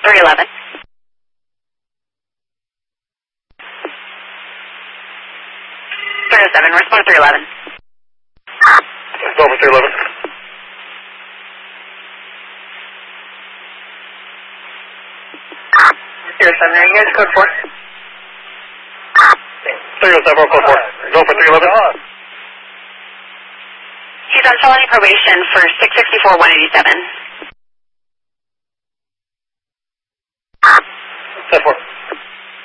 311. Respond to 311. Over 311. 07, are you guys code 4? 307, code 4. Go for 311. He's on felony probation for 664-187.